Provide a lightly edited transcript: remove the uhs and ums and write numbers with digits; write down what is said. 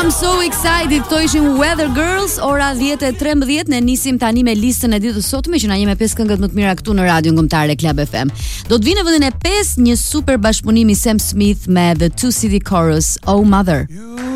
I'm so excited. Këto ishin Weather Girls, ora 10:13. Ne nisim tani me listën e ditës sotme që na jemi me 5 këngët më të mira këtu në Radio Kombëtare Club FM. Do të vinë në vendin e 5 një super bashkëpunim i Sam Smith me The Two City Chorus, Oh Mother.